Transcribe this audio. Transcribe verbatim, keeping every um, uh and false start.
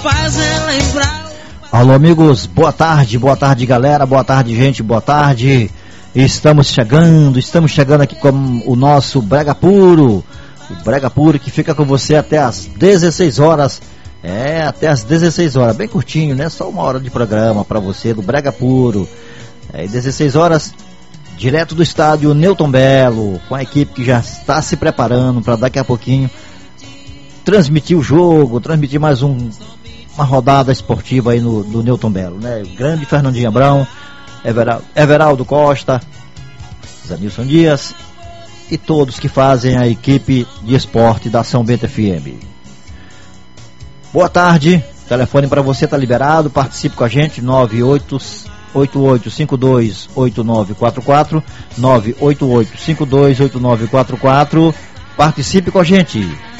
Alô amigos, boa tarde, boa tarde galera, boa tarde gente, boa tarde. Estamos chegando, estamos chegando aqui com o nosso Brega Puro, o Brega Puro que fica com você até as dezesseis horas. É, até as dezesseis horas, bem curtinho, né? Só uma hora de programa para você do Brega Puro. É, dezesseis horas, direto do estádio Newton Belo, com a equipe que já está se preparando para daqui a pouquinho transmitir o jogo, transmitir mais um, uma rodada esportiva aí no, no Newton Belo, né? O grande Fernandinho Abrão, Everaldo, Everaldo Costa, Zanilson Dias e todos que fazem a equipe de esporte da São Bento F M. Boa tarde, o telefone para você está liberado, participe com a gente, nove oito oito cinco dois oito nove quatro quatro, nove oito oito cinco dois oito nove quatro quatro, participe com a gente.